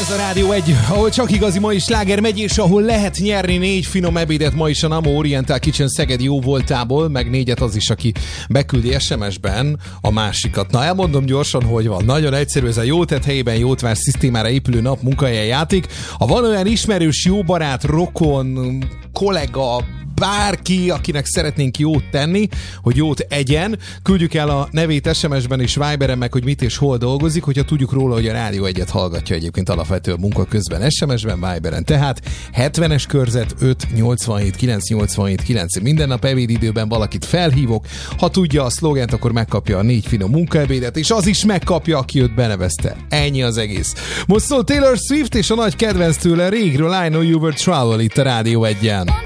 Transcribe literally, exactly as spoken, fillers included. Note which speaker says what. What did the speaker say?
Speaker 1: Ez a Rádió egy, ahol csak igazi mai sláger megy, és ahol lehet nyerni négy finom ebédet ma is a Namo Oriental Kitchen Szeged jó voltából, meg négyet az is, aki beküldi es em es-ben a másikat. Na, elmondom gyorsan, hogy van. Nagyon egyszerű, ez a Jótett helyében Jótvár szisztémára épülő nap munkahelyen játék. Ha van olyan ismerős, jó barát, rokon, kollega, bárki, akinek szeretnénk jót tenni, hogy jót egyen, küldjük el a nevét es em es-ben és Viberen meg, hogy mit és hol dolgozik, hogyha tudjuk róla, hogy a Rádió egyet hallgatja egyébként alapvetően munka közben es em es-ben, Viberen. Tehát hetvenes körzet öt nyolcvanhét kilenc nyolcvanhét kilenc. Minden nap ebédidőben valakit felhívok. Ha tudja a szlogent, akkor megkapja a négy finom munkaebédet, és az is megkapja, aki őt benevezte. Ennyi az egész. Most szól Taylor Swift és a nagy kedvenc tőle régről I Know You Were Trouble itt a Rádió egyen.